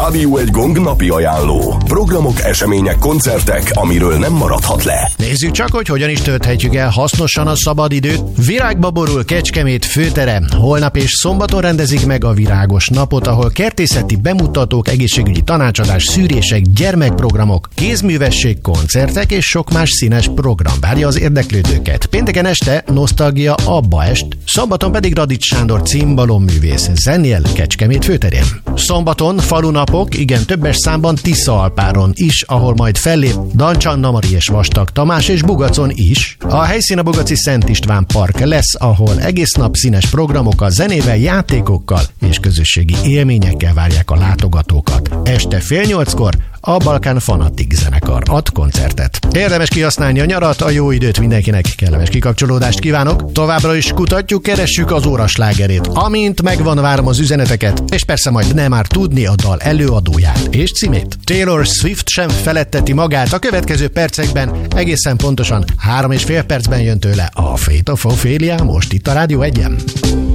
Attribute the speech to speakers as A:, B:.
A: Rádió Egy Gong napi ajánló. Programok, események, koncertek, amiről nem maradhat le.
B: Nézzük csak, hogy hogyan is tölthetjük el hasznosan a szabadidőt. Virágba borul Kecskemét főtere. Holnap és szombaton rendezik meg a Virágos napot, ahol kertészeti bemutatók, egészségügyi tanácsadás, szűrések, gyermekprogramok, kézművesség, koncertek és sok más színes program várja az érdeklődőket. Pénteken este Nosztalgia Abba Est, szombaton pedig Radics Sándor cimbalom-művész zenél Kecskemét főterén. Szombaton falunapok, igen többes számban Tiszaalpáron is, ahol majd fellép Dancsanna Mari és Vastag Tamás, és Bugacon is. A helyszín a Bugaci Szent István Park lesz, ahol egész nap színes programokkal, zenével, játékokkal és közösségi élményekkel várják a látogatókat. Este 7:30-kor a Balkán Fanatik zenekar ad koncertet. Érdemes kihasználni a nyarat, a jó időt, mindenkinek kellemes kikapcsolódást kívánok. Továbbra is kutatjuk, keressük az óra slágerét. Amint megvan, várom az üzeneteket, és persze majd nem már tudni a dal előadóját és címét. Taylor Swift sem feletteti magát, a következő percekben egészen pontosan 3,5 percben jön tőle a Fate of Ophelia, most itt a Rádió Egyen.